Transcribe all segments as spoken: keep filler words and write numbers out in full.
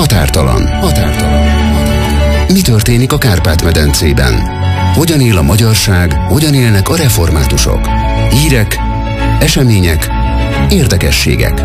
Határtalan. Határtalan. Mi történik a Kárpát-medencében? Hogyan él a magyarság, hogyan élnek a reformátusok? Hírek, események, érdekességek.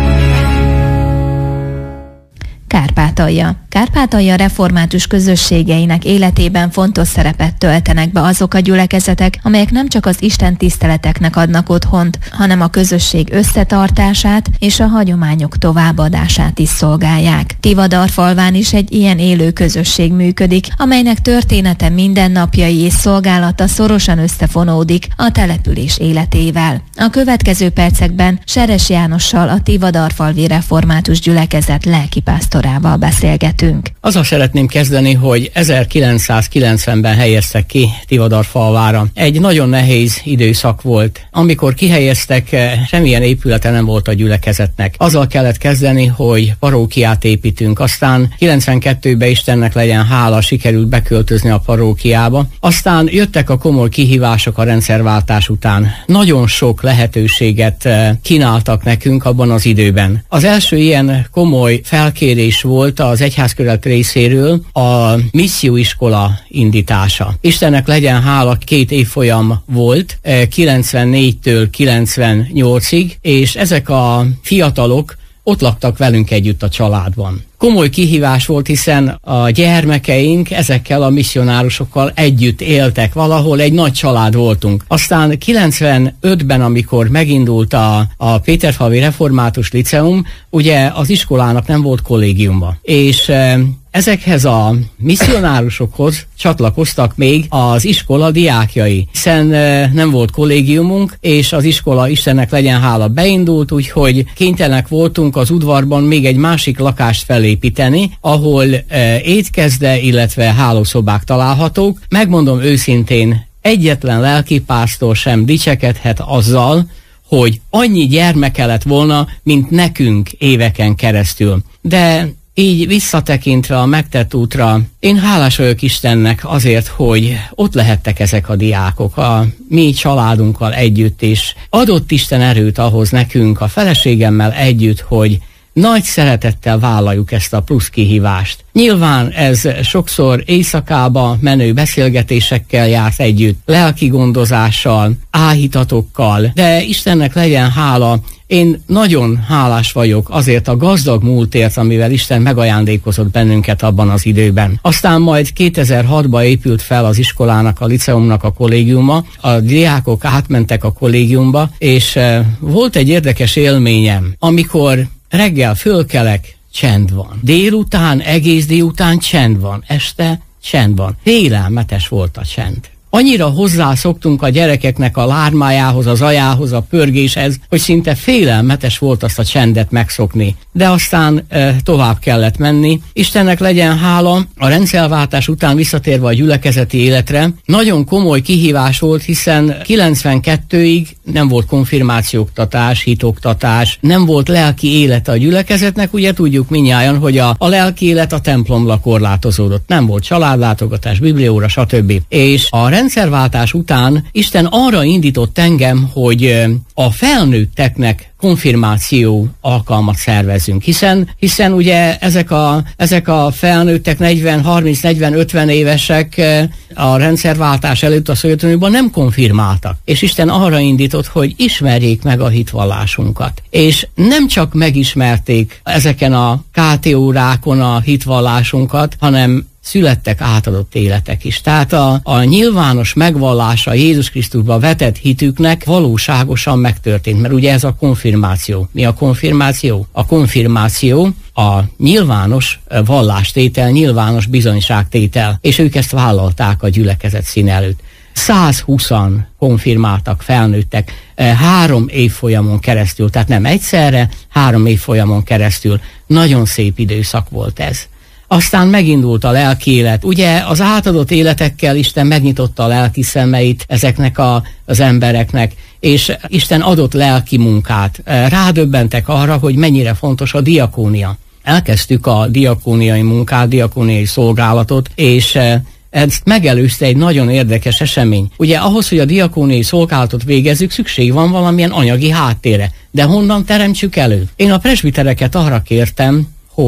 Kárpátalja. Kárpátalja református közösségeinek életében fontos szerepet töltenek be azok a gyülekezetek, amelyek nem csak az Isten tiszteleteknek adnak otthont, hanem a közösség összetartását és a hagyományok továbbadását is szolgálják. Tivadarfalván is egy ilyen élő közösség működik, amelynek története mindennapjai és szolgálata szorosan összefonódik a település életével. A következő percekben Seres Jánossal, a Tivadarfalvi Református Gyülekezet lelkipásztorával beszélgetünk. Azzal szeretném kezdeni, hogy ezerkilencszázkilencvenben helyeztek ki Tivadarfalvára. Egy nagyon nehéz időszak volt. Amikor kihelyeztek, semmilyen épülete nem volt a gyülekezetnek. Azzal kellett kezdeni, hogy parókiát építünk. Aztán kilencvenkettőben, Istennek legyen hála, sikerült beköltözni a parókiába. Aztán jöttek a komoly kihívások a rendszerváltás után. Nagyon sok lehetőséget kínáltak nekünk abban az időben. Az első ilyen komoly felkérés volt az egyházköret részéről a misszióiskola indítása. Istennek legyen hála, két évfolyam volt, kilencvennégytől kilencvennyolcig, és ezek a fiatalok ott laktak velünk együtt a családban. Komoly kihívás volt, hiszen a gyermekeink ezekkel a misszionárusokkal együtt éltek, valahol egy nagy család voltunk. Aztán kilencvenötben, amikor megindult a, a Péterfalvi Református Liceum, ugye az iskolának nem volt kollégiuma. És e, ezekhez a misszionárusokhoz csatlakoztak még az iskola diákjai, hiszen e, nem volt kollégiumunk, és az iskola, Istennek legyen hála, beindult, úgyhogy kénytelenek voltunk az udvarban még egy másik lakást felépíteni, ahol e, étkezde, illetve hálószobák találhatók. Megmondom őszintén, egyetlen lelkipásztor sem dicsekedhet azzal, hogy annyi gyermeke lett volna, mint nekünk éveken keresztül. De így visszatekintve a megtett útra, én hálás vagyok Istennek azért, hogy ott lehettek ezek a diákok a mi családunkkal együtt, és adott Isten erőt ahhoz nekünk, a feleségemmel együtt, hogy nagy szeretettel vállaljuk ezt a plusz kihívást. Nyilván ez sokszor éjszakába menő beszélgetésekkel járt együtt, lelki gondozással, áhítatokkal, de Istennek legyen hála, én nagyon hálás vagyok azért a gazdag múltért, amivel Isten megajándékozott bennünket abban az időben. Aztán majd kétezer-hatban épült fel az iskolának, a liceumnak a kollégiuma, a diákok átmentek a kollégiumba, és volt egy érdekes élményem, amikor reggel fölkelek, csend van. Délután, egész délután csend van. Este csend van. Félelmetes volt a csend. Annyira hozzászoktunk a gyerekeknek a lármájához, a zajához, a pörgéshez, hogy szinte félelmetes volt azt a csendet megszokni. De aztán e, tovább kellett menni. Istennek legyen hála, a rendszerváltás után visszatérve a gyülekezeti életre, nagyon komoly kihívás volt, hiszen kilencvenkettőig nem volt konfirmációoktatás, hitoktatás, nem volt lelki élete a gyülekezetnek, ugye tudjuk mindnyájan, hogy a, a lelki élet a templomra korlátozódott. Nem volt családlátogatás, biblióra, stb. És a rendszerváltás után Isten arra indított engem, hogy a felnőtteknek konfirmáció alkalmat szervezünk, hiszen, hiszen ugye ezek a, ezek a felnőttek negyven, harminc, negyven, ötven évesek a rendszerváltás előtt a Szovjetunióban nem konfirmáltak. És Isten arra indított, hogy ismerjék meg a hitvallásunkat. És nem csak megismerték ezeken a ká té órákon a hitvallásunkat, hanem születtek átadott életek is. Tehát a, a nyilvános megvallása Jézus Krisztusba vetett hitüknek valóságosan megtörtént, mert ugye ez a konfirmáció. Mi a konfirmáció? A konfirmáció a nyilvános vallástétel, nyilvános bizonyságtétel, és ők ezt vállalták a gyülekezet színe előtt. százhúszan konfirmáltak, felnőttek három évfolyamon keresztül, tehát nem egyszerre, három évfolyamon keresztül. Nagyon szép időszak volt ez. Aztán megindult a lelki élet. Ugye az átadott életekkel Isten megnyitotta a lelki szemeit ezeknek a, az embereknek, és Isten adott lelki munkát. Rádöbbentek arra, hogy mennyire fontos a diakónia. Elkezdtük a diakóniai munkát, diakóniai szolgálatot, és ezt megelőzte egy nagyon érdekes esemény. Ugye ahhoz, hogy a diakóniai szolgálatot végezzük, szükség van valamilyen anyagi háttérre. De honnan teremtsük elő? Én a presbitereket arra kértem, hogy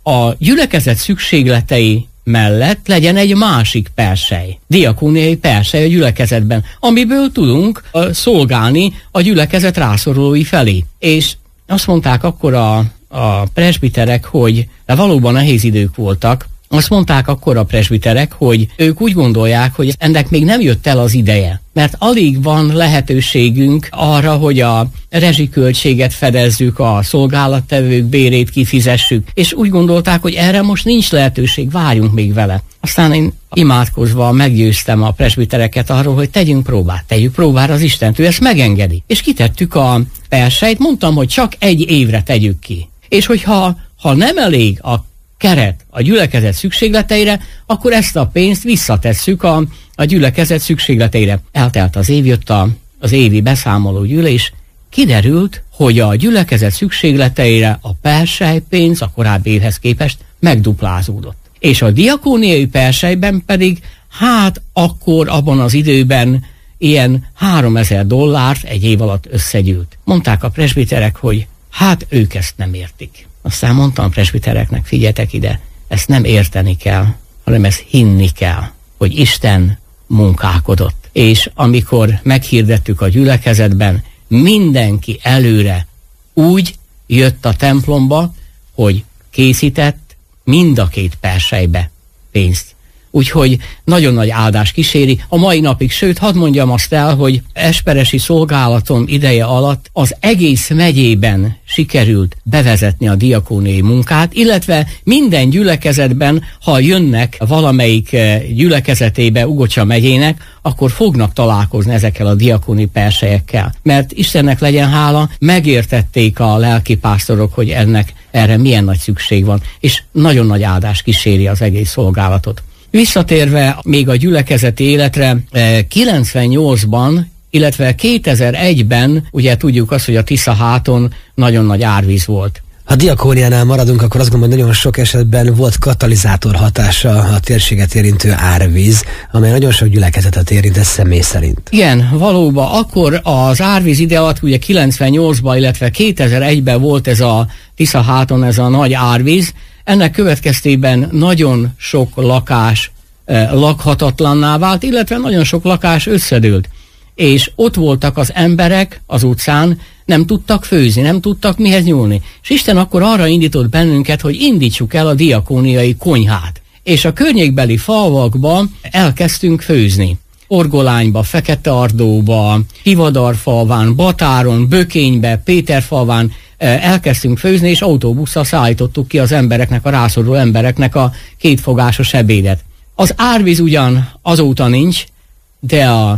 a gyülekezet szükségletei mellett legyen egy másik persely, diakóniai persely a gyülekezetben, amiből tudunk uh, szolgálni a gyülekezet rászorulói felé. És azt mondták akkor a, a presbiterek, hogy de valóban nehéz idők voltak, azt mondták akkor a presbiterek, hogy ők úgy gondolják, hogy ennek még nem jött el az ideje, mert alig van lehetőségünk arra, hogy a rezsiköltséget fedezzük, a szolgálattevők bérét kifizessük, és úgy gondolták, hogy erre most nincs lehetőség, várjunk még vele. Aztán én imádkozva meggyőztem a presbitereket arról, hogy tegyünk próbát, tegyük próbára az Istent, ő ezt megengedi. És kitettük a perseit, mondtam, hogy csak egy évre tegyük ki. És hogyha ha nem elég a keret a gyülekezet szükségleteire, akkor ezt a pénzt visszatesszük a, a gyülekezet szükségleteire. Eltelt az év, jött a, az évi beszámoló gyűlés, kiderült, hogy a gyülekezet szükségleteire a perselypénz a korábbi évhez képest megduplázódott. És a diakóniai perselyben pedig, hát akkor abban az időben ilyen háromezer dollárt egy év alatt összegyűlt. Mondták a presbiterek, hogy hát ők ezt nem értik. Aztán mondtam a presbitereknek, figyeljetek ide, ezt nem érteni kell, hanem ezt hinni kell, hogy Isten munkálkodott. És amikor meghirdettük a gyülekezetben, mindenki előre úgy jött a templomba, hogy készített mind a két perselybe pénzt. Úgyhogy nagyon nagy áldás kíséri a mai napig, sőt, hadd mondjam azt el, hogy esperesi szolgálatom ideje alatt az egész megyében sikerült bevezetni a diakóniai munkát, illetve minden gyülekezetben, ha jönnek valamelyik gyülekezetébe Ugocsa megyének, akkor fognak találkozni ezekkel a diakóni perselyekkel. Mert Istennek legyen hála, megértették a lelkipásztorok, hogy ennek erre milyen nagy szükség van, és nagyon nagy áldás kíséri az egész szolgálatot. Visszatérve még a gyülekezeti életre, kilencvennyolcban, illetve kétezer-egyben, ugye tudjuk azt, hogy a Tisza-háton nagyon nagy árvíz volt. Ha diakóniánál maradunk, akkor azt gondolom, hogy nagyon sok esetben volt katalizátor hatása a térséget érintő árvíz, amely nagyon sok gyülekezetet érintett személy szerint. Igen, valóban. Akkor az árvíz ide alatt, ugye kilencvennyolcban, illetve kétezer-egyben volt ez a Tisza-háton, ez a nagy árvíz. Ennek következtében nagyon sok lakás eh, lakhatatlanná vált, illetve nagyon sok lakás összedőlt. És ott voltak az emberek az utcán, nem tudtak főzni, nem tudtak mihez nyúlni. És Isten akkor arra indított bennünket, hogy indítsuk el a diakóniai konyhát. És a környékbeli falvakba elkezdtünk főzni. Orgolányba, Feketeardóba, Hivadarfalván, Batáron, Bökénybe, Péterfalván elkezdtünk főzni, és autóbusszal szállítottuk ki az embereknek, a rászoruló embereknek a kétfogásos ebédet. Az árvíz ugyan azóta nincs, de a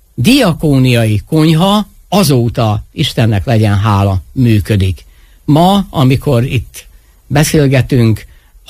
diakóniai konyha azóta, Istennek legyen hála, működik. Ma, amikor itt beszélgetünk,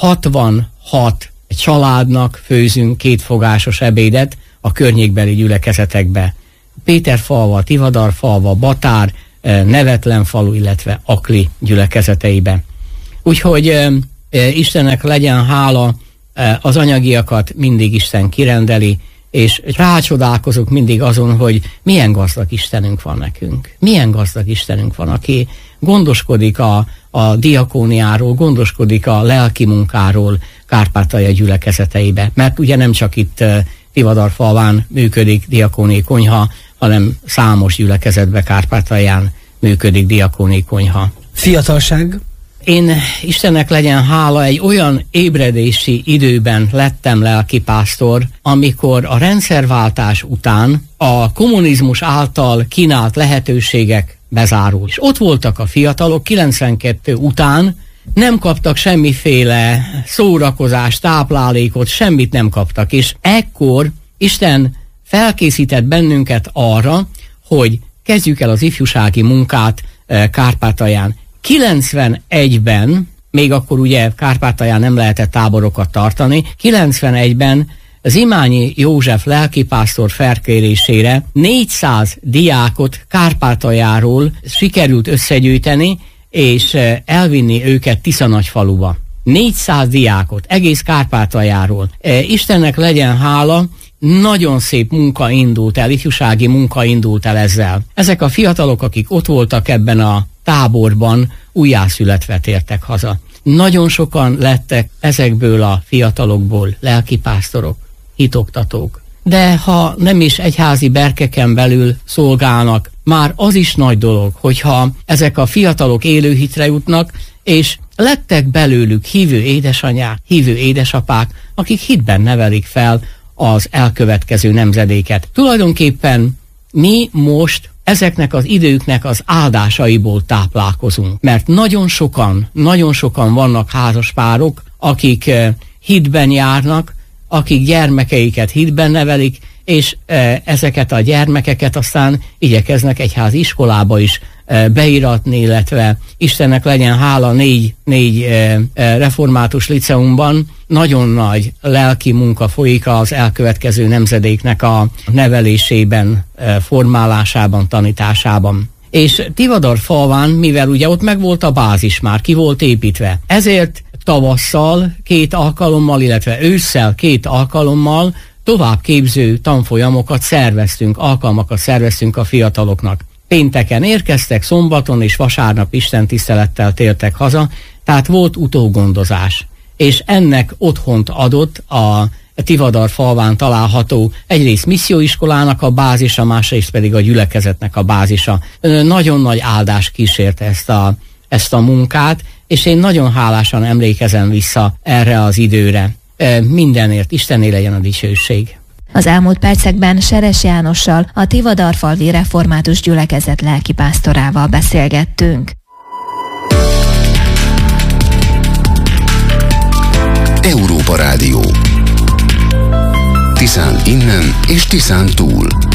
hatvanhat családnak főzünk kétfogásos ebédet a környékbeli gyülekezetekbe. Péterfalva, Tivadarfalva, Batár, Nevetlenfalu, illetve Akli gyülekezeteibe. Úgyhogy e, e, Istennek legyen hála, e, az anyagiakat mindig Isten kirendeli, és rácsodálkozunk mindig azon, hogy milyen gazdag Istenünk van nekünk. Milyen gazdag Istenünk van, aki gondoskodik a, a diakóniáról, gondoskodik a lelki munkáról Kárpátalja gyülekezeteibe. Mert ugye nem csak itt e, Tivadarfalván működik diakóniai konyha, hanem számos gyülekezetbe Kárpátalján működik diakóniai konyha. Fiatalság? Én, Istennek legyen hála, egy olyan ébredési időben lettem lelkipásztor, amikor a rendszerváltás után a kommunizmus által kínált lehetőségek bezárult. És ott voltak a fiatalok, kilencvenkettő után nem kaptak semmiféle szórakozást, táplálékot, semmit nem kaptak, és ekkor Isten felkészített bennünket arra, hogy kezdjük el az ifjúsági munkát Kárpátalján. kilencvenegyben, még akkor ugye Kárpátalján nem lehetett táborokat tartani, kilencvenegyben Zimányi József lelkipásztor felkérésére négyszáz diákot Kárpátaljáról sikerült összegyűjteni, és elvinni őket Tiszanagyfaluba. négyszáz diákot, egész Kárpátaljáról. Istennek legyen hála, nagyon szép munka indult el, ifjúsági munka indult el ezzel. Ezek a fiatalok, akik ott voltak ebben a táborban, újjászületve tértek haza. Nagyon sokan lettek ezekből a fiatalokból lelkipásztorok, hitoktatók. De ha nem is egyházi berkeken belül szolgálnak, már az is nagy dolog, hogyha ezek a fiatalok élőhitre jutnak, és lettek belőlük hívő édesanyák, hívő édesapák, akik hitben nevelik fel az elkövetkező nemzedéket. Tulajdonképpen mi most ezeknek az időknek az áldásaiból táplálkozunk, mert nagyon sokan, nagyon sokan vannak házaspárok, akik hitben járnak, akik gyermekeiket hitben nevelik, és e, ezeket a gyermekeket aztán igyekeznek egyházi iskolába is e, beiratni, illetve Istennek legyen hála, négy, négy e, e, református liceumban nagyon nagy lelki munka folyik az elkövetkező nemzedéknek a nevelésében, e, formálásában, tanításában. És Tivadar-falván, mivel ugye ott meg volt a bázis már, ki volt építve, ezért tavasszal két alkalommal, illetve ősszel két alkalommal továbbképző tanfolyamokat szerveztünk, alkalmakat szerveztünk a fiataloknak. Pénteken érkeztek, szombaton és vasárnap istentisztelettel tértek haza, tehát volt utógondozás. És ennek otthont adott a Tivadar-falván található egyrészt misszióiskolának a bázisa, másrészt pedig a gyülekezetnek a bázisa. Nagyon nagy áldás kísérte ezt a, ezt a munkát, és én nagyon hálásan emlékezem vissza erre az időre. Mindenért Istenné legyen a dicsőség. Az elmúlt percekben Seres Jánossal, a Tivadarfalvi Református Gyülekezet lelkipásztorával beszélgettünk. Európa Rádió. Tiszán innen és Tiszán túl.